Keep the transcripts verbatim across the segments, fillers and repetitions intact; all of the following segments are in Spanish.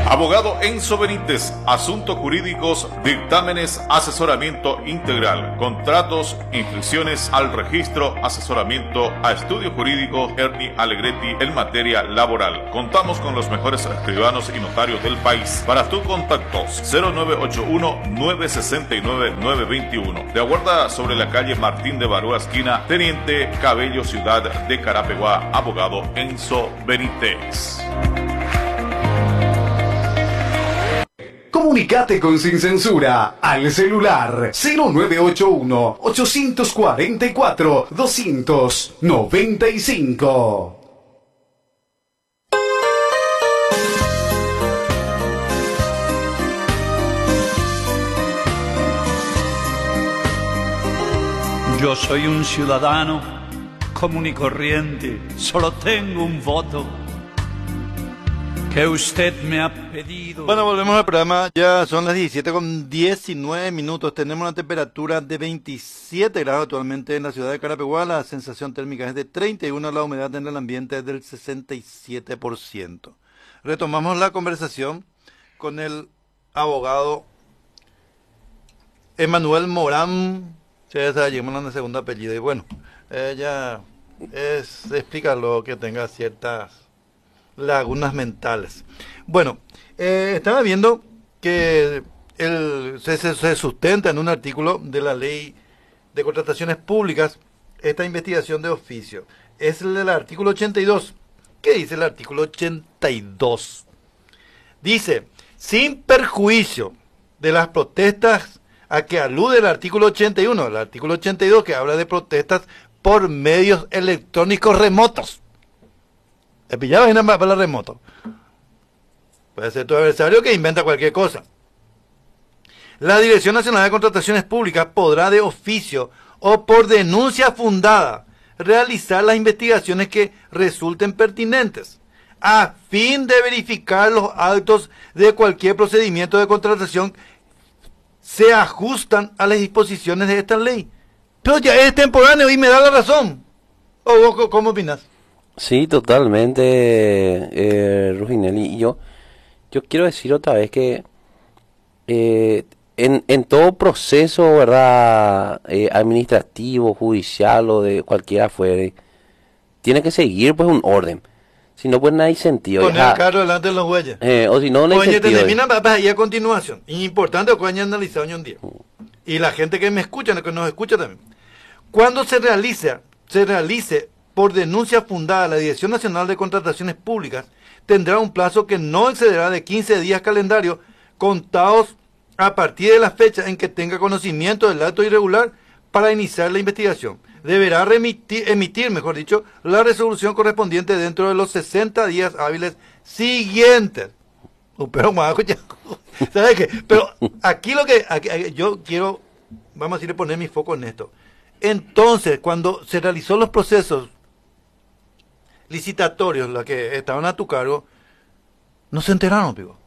Abogado Enzo Benítez, asuntos jurídicos, dictámenes, asesoramiento integral, contratos, inscripciones al registro, asesoramiento a estudio jurídico, Ernie Allegretti en materia laboral. Contamos con los mejores escribanos y notarios del país. Para tus contactos, cero nueve ocho uno, nueve seis nueve, nueve dos uno. De Aguarda sobre la calle Martín de Barúa, esquina Teniente Cabello, ciudad de Carapeguá. Abogado Enzo Benítez. Comunicate con Sin Censura al celular cero nueve ocho uno, ocho cuatro cuatro, dos nueve cinco. Yo soy un ciudadano común y corriente, solo tengo un voto que usted me ha pedido. Bueno, volvemos al programa, ya son las diecisiete con diecinueve minutos, tenemos una temperatura de veintisiete grados actualmente en la ciudad de Carapeguá, la sensación térmica es de treinta y uno, la humedad en el ambiente es del sesenta y siete por ciento. Retomamos la conversación con el abogado Emanuel Morán, ya llegamos a la segunda apellido, y bueno, ella es, explica lo que tenga ciertas lagunas mentales. Bueno, eh, estaba viendo que el, se, se, se sustenta en un artículo de la ley de contrataciones públicas esta investigación de oficio. Es el del artículo ochenta y dos. ¿Qué dice el artículo ochenta y dos? Dice, sin perjuicio de las protestas a que alude el artículo ochenta y uno, el artículo ochenta y dos que habla de protestas por medios electrónicos remotos. ¿Te pillabas en para el remoto? Puede ser tu adversario que inventa cualquier cosa. La Dirección Nacional de Contrataciones Públicas podrá de oficio o por denuncia fundada realizar las investigaciones que resulten pertinentes a fin de verificar los actos de cualquier procedimiento de contratación se ajustan a las disposiciones de esta ley. Pero ya es temporáneo y me da la razón. ¿O vos cómo opinas? Sí, totalmente, eh, Ruginelli. Y yo, yo quiero decir otra vez que eh, en, en todo proceso, ¿verdad? Eh, administrativo, judicial o de cualquiera fuere, tiene que seguir pues un orden. Si no, pues no hay sentido. Poner el carro delante de los bueyes. Eh, o si no, no hay Oye, sentido. termina y a continuación. Importante que haya analizado un día. Y la gente que me escucha, que nos escucha también. Cuando se realice, se realice por denuncia fundada, la Dirección Nacional de Contrataciones Públicas tendrá un plazo que no excederá de quince días calendario contados a partir de la fecha en que tenga conocimiento del acto irregular para iniciar la investigación. Deberá remitir, emitir, mejor dicho, la resolución correspondiente dentro de los sesenta días hábiles siguientes. Oh, pero, ¿sabes qué? Pero aquí lo que aquí, yo quiero, vamos a decir, poner mi foco en esto. Entonces, cuando se realizó los procesos licitatorios, los que estaban a tu cargo, no se enteraron, pico.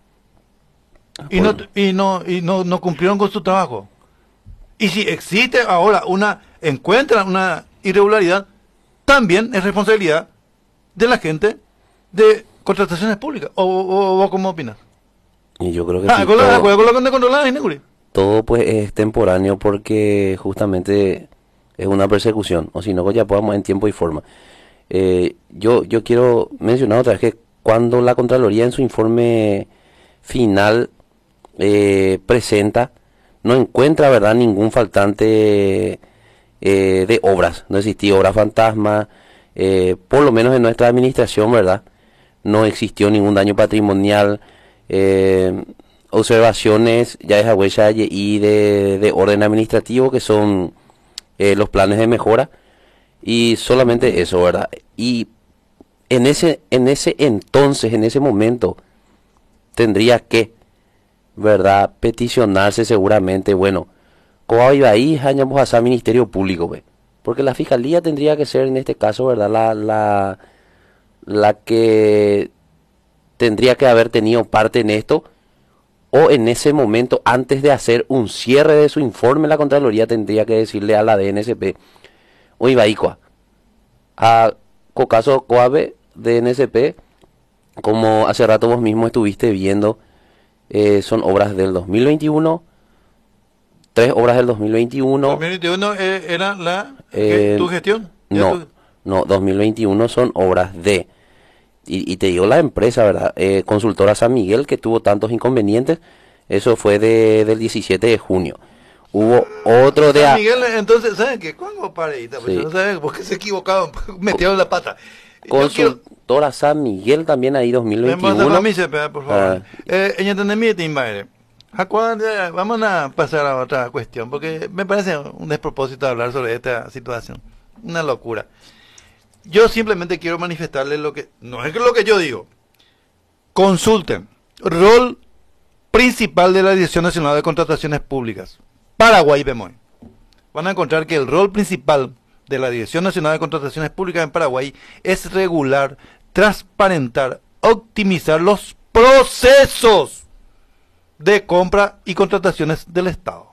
Y no y no y no, no cumplieron con su trabajo. Y si existe ahora una, encuentran una irregularidad, también es responsabilidad de la gente de contrataciones públicas. ¿O, o, o cómo opinas? Y yo creo que ah, sí, con todo, la, con la, con la controlada, todo pues es temporáneo porque justamente es una persecución, o si no, pues ya podamos en tiempo y forma. Eh, yo, yo quiero mencionar otra vez que cuando la Contraloría en su informe final eh, presenta, no encuentra, ¿verdad?, ningún faltante eh, de obras, no existía obra fantasma, eh, por lo menos en nuestra administración, ¿verdad?, no existió ningún daño patrimonial, eh, observaciones, ya es huella y de, de orden administrativo, que son eh, los planes de mejora, y solamente eso, ¿verdad? Y en ese, en ese entonces, en ese momento, tendría que, ¿verdad?, peticionarse seguramente, bueno, ¿cómo iba ahí? Añamos a ese Ministerio Público, ¿ve? Porque la Fiscalía tendría que ser, en este caso, ¿verdad?, la, la, la que tendría que haber tenido parte en esto, o en ese momento, antes de hacer un cierre de su informe, la Contraloría tendría que decirle a la D N S P, oye, Baicua, a Cocaso Coabe de N S P, como hace rato vos mismo estuviste viendo, Eh, son obras del dos mil veintiuno, tres obras del dos mil veintiuno. ¿dos mil veintiuno eh, era la Eh, tu gestión? No, tu... no, dos mil veintiuno son obras de, y, y te digo la empresa, ¿verdad? Eh, Consultora San Miguel, que tuvo tantos inconvenientes, eso fue de, del diecisiete de junio. Hubo otro de... San a- Miguel, entonces, ¿saben qué? ¿Cuándo pareita? Pues, Sí. no saben por qué se equivocaron, metieron la pata. Yo quiero... Consultora San Miguel también ahí dos mil Me manda veintiuno. la misa, por favor. Ah. Eh, en entendimiento, Imbaere. Jacuán, vamos a pasar a otra cuestión, porque me parece un despropósito hablar sobre esta situación. Una locura. Yo simplemente quiero manifestarles lo que... No es lo que yo digo. Consulten. Rol principal de la Dirección Nacional de Contrataciones Públicas. Paraguay, Bemoy. Van a encontrar que el rol principal de la Dirección Nacional de Contrataciones Públicas en Paraguay es regular, transparentar, optimizar los procesos de compra y contrataciones del Estado.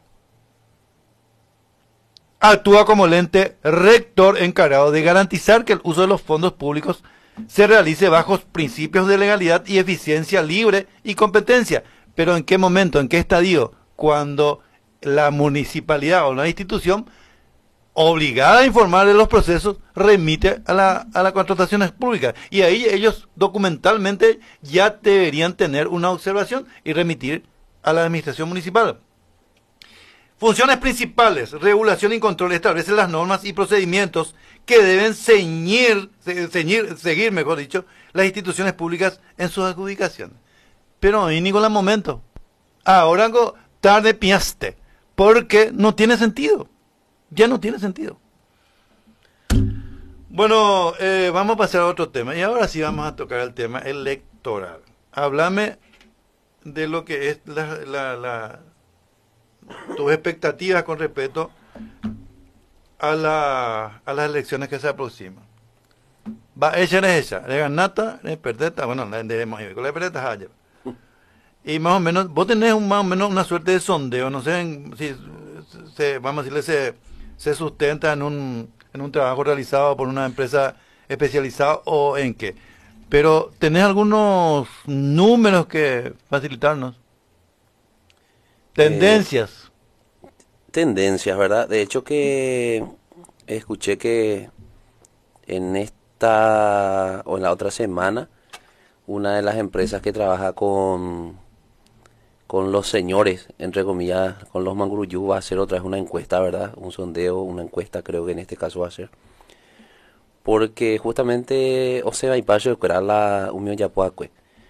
Actúa como el ente rector encargado de garantizar que el uso de los fondos públicos se realice bajo principios de legalidad y eficiencia libre y competencia. Pero ¿en qué momento, en qué estadio? Cuando la municipalidad o la institución obligada a informar de los procesos remite a la, a las contrataciones públicas. Y ahí ellos documentalmente ya deberían tener una observación y remitir a la administración municipal. Funciones principales, regulación y control, establece las normas y procedimientos que deben ceñir, ceñir, seguir, mejor dicho, las instituciones públicas en sus adjudicaciones. Pero en ningún momento. Ahora tarde piaste, porque no tiene sentido. Ya no tiene sentido. Bueno, eh, vamos a pasar a otro tema. Y ahora sí vamos a tocar el tema electoral. Háblame de lo que es la, la, la, tus expectativas con respecto a, la, a las elecciones que se aproximan. Va, ella es ella. Le ganata, le perdeta, bueno, la debemos ir. Con la perdeta ayer. Y más o menos, vos tenés un, más o menos una suerte de sondeo, no sé en, si se, vamos a decirle, se, se sustenta en un, en un trabajo realizado por una empresa especializada o en qué. Pero, ¿tenés algunos números que facilitarnos? Tendencias. Eh, tendencias, ¿verdad? De hecho que escuché que en esta o en la otra semana, una de las empresas que trabaja con... con los señores, entre comillas, con los manguruyú, va a hacer otra vez una encuesta, ¿verdad? Un sondeo, una encuesta creo que en este caso va a ser. Porque justamente Oseba y Pacho de la Unión Yapuacue.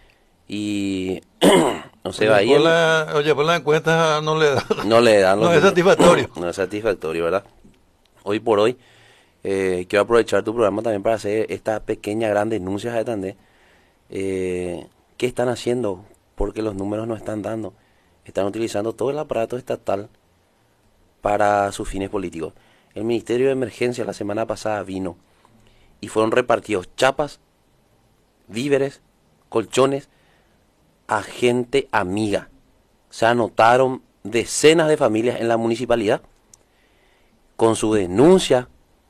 Y Oseba ahí... Por la, oye, por la encuesta no le da... No le dan No es satisfactorio. No es satisfactorio, ¿verdad? Hoy por hoy, eh, quiero aprovechar tu programa también para hacer esta pequeña, gran denuncia de Tandé. Eh, ¿Qué están haciendo? Porque los números no están dando. Están utilizando todo el aparato estatal para sus fines políticos. El Ministerio de Emergencia la semana pasada vino y fueron repartidos chapas, víveres, colchones a gente amiga. Se anotaron decenas de familias en la municipalidad con su denuncia,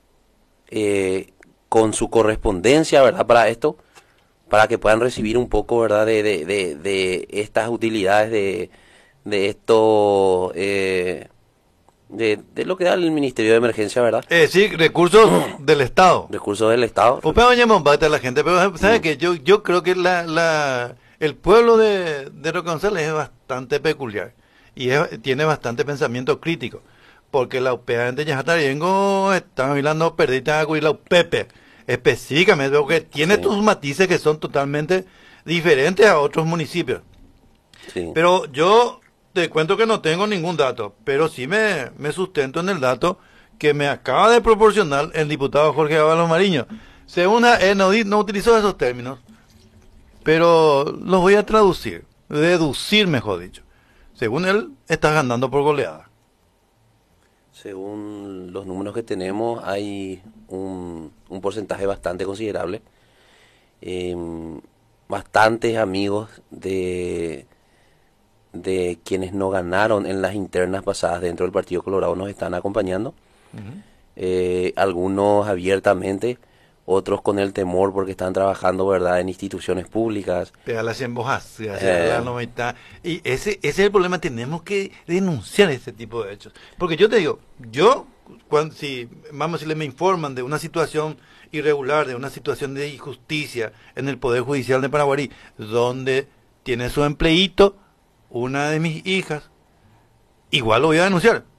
eh, con su correspondencia, ¿verdad? Para esto, para que puedan recibir un poco, ¿verdad? De, de, de, de estas utilidades, de, de esto, eh, de, de lo que da el Ministerio de Emergencia, ¿verdad? Es decir, recursos del Estado. Recursos del Estado. O pero llamamos a la gente, pero ¿sabes qué? Yo, yo creo que la, la, el pueblo de, de Roque González es bastante peculiar y es, tiene bastante pensamiento crítico, porque la U P A de Yajatariengo está hablando perdita y la U P P específicamente, porque tiene Sí. tus matices que son totalmente diferentes a otros municipios. Sí. Pero yo te cuento que no tengo ningún dato, pero sí me, me sustento en el dato que me acaba de proporcionar el diputado Jorge Ábalos Mariño. Según a- él no, di- no utilizó esos términos, pero los voy a traducir, deducir mejor dicho. Según él, estás ganando por goleada. Según los números que tenemos, hay un, un porcentaje bastante considerable. Eh, bastantes amigos de, de quienes no ganaron en las internas pasadas dentro del Partido Colorado nos están acompañando. Uh-huh. eh, algunos abiertamente, otros con el temor porque están trabajando, ¿verdad?, en instituciones públicas. Pegarlas en bojas, Eh. la novedad. Y ese, ese es el problema, tenemos que denunciar ese tipo de hechos. Porque yo te digo, yo, cuando, si, vamos a decirle, me informan de una situación irregular, de una situación de injusticia en el Poder Judicial de Paraguarí, donde tiene su empleíto una de mis hijas, igual lo voy a denunciar.